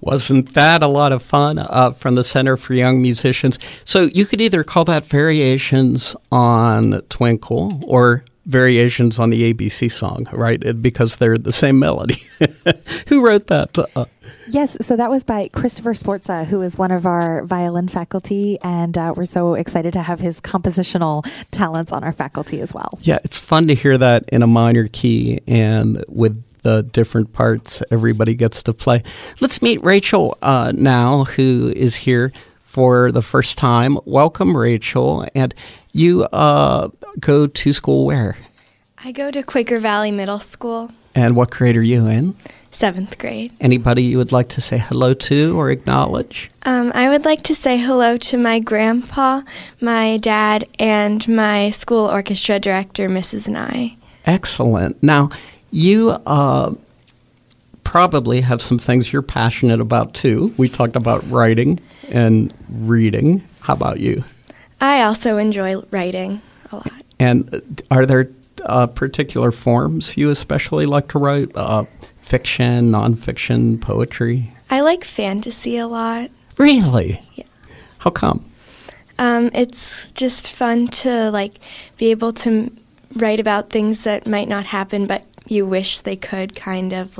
Wasn't that a lot of fun from the Center for Young Musicians? So you could either call that variations on Twinkle or variations on the ABC song, right? Because they're the same melody. Who wrote that? Yes, so that was by Christopher Sforza, who is one of our violin faculty, and we're so excited to have his compositional talents on our faculty as well. Yeah, it's fun to hear that in a minor key and with the different parts everybody gets to play. Let's meet Rachel now, who is here for the first time. Welcome, Rachel. And you go to school where? I go to Quaker Valley Middle School. And what grade are you in? 7th grade. Anybody you would like to say hello to or acknowledge? I would like to say hello to my grandpa, my dad, and my school orchestra director, Mrs. Nye. Excellent. Now, you probably have some things you're passionate about, too. We talked about writing and reading. How about you? I also enjoy writing a lot. And are there particular forms you especially like to write? Fiction, nonfiction, poetry? I like fantasy a lot. Really? Yeah. How come? It's just fun to be able to write about things that might not happen, but you wish they could, kind of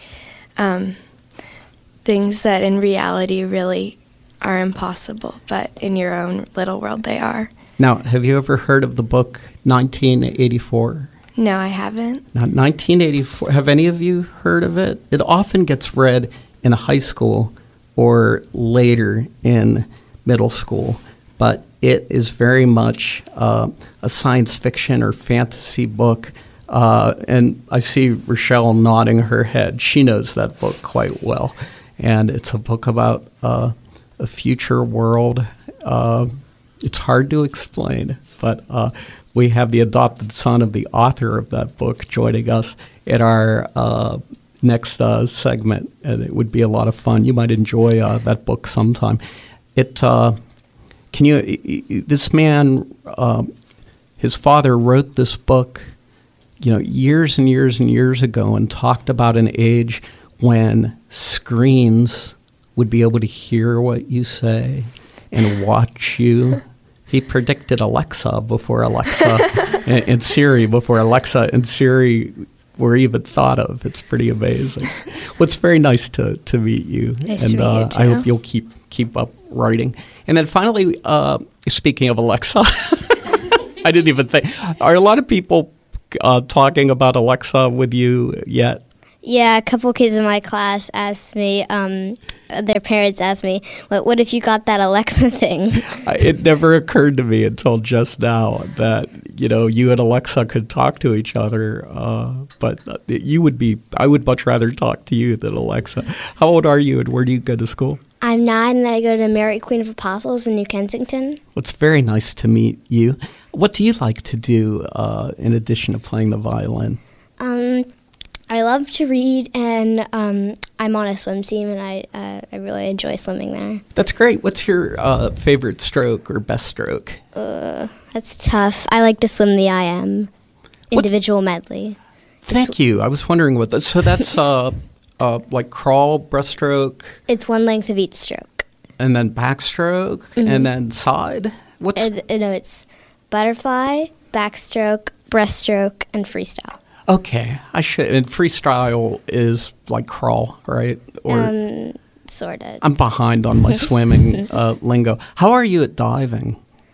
things that in reality really are impossible, but in your own little world they are. Now, have you ever heard of the book 1984? No, I haven't. Now, 1984, have any of you heard of it? It often gets read in high school or later in middle school, but it is very much a science fiction or fantasy book. And I see Rochelle nodding her head. She knows that book quite well. And it's a book about a future world. It's hard to explain, but we have the adopted son of the author of that book joining us at our next segment, and it would be a lot of fun. You might enjoy that book sometime. This man, his father wrote this book, years and years and years ago, and talked about an age when screens would be able to hear what you say and watch you. He predicted Alexa before Alexa and Siri before Alexa and Siri were even thought of. It's pretty amazing. Well, it's very nice to meet you. Nice to meet you too. I hope you'll keep up writing. And then finally, speaking of Alexa, I didn't even think. Are a lot of people talking about Alexa with you yet? Yeah, a couple kids in my class asked me, their parents asked me, what if you got that Alexa thing? It never occurred to me until just now that, you and Alexa could talk to each other, but I would much rather talk to you than Alexa. How old are you and where do you go to school? I'm 9 and I go to Mary Queen of Apostles in New Kensington. Well, it's very nice to meet you. What do you like to do in addition to playing the violin? I love to read, and I'm on a swim team, and I really enjoy swimming there. That's great. What's your favorite stroke or best stroke? That's tough. I like to swim the IM, individual medley. Thank you. I was wondering what that. So that's like crawl, breaststroke. It's one length of each stroke. And then backstroke, and then side. It's butterfly, backstroke, breaststroke, and freestyle. Okay, I should. And freestyle is like crawl, right? Or sort of. I'm behind on my swimming lingo. How are you at diving?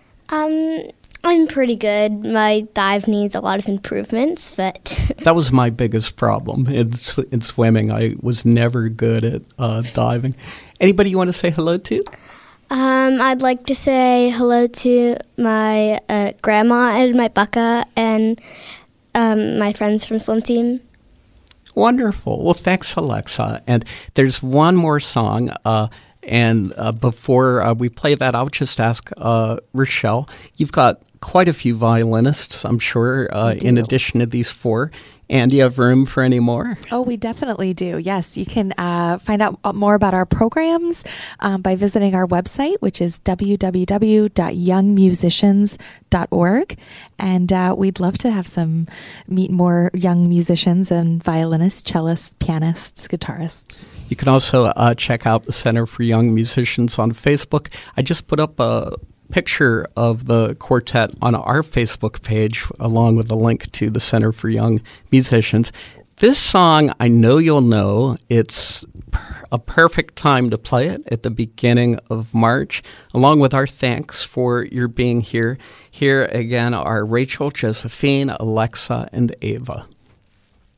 I'm pretty good. My dive needs a lot of improvements, but that was my biggest problem in swimming. I was never good at diving. Anybody you want to say hello to? I'd like to say hello to my grandma and my baka and my friends from swim team. Wonderful. Well, thanks, Alexa. And there's one more song. And before we play that, I'll just ask Rochelle, you've got quite a few violinists, I'm sure, in addition to these 4 And do you have room for any more? Oh, we definitely do. Yes, you can find out more about our programs by visiting our website, which is www.youngmusicians.org. And we'd love to meet more young musicians and violinists, cellists, pianists, guitarists. You can also check out the Center for Young Musicians on Facebook. I just put up a picture of the quartet on our Facebook page, along with a link to the Center for Young Musicians. This song, I know you'll know. It's a perfect time to play it at the beginning of March, along with our thanks for your being here. Here again are Rachel, Josephine, Alexa, and Ava.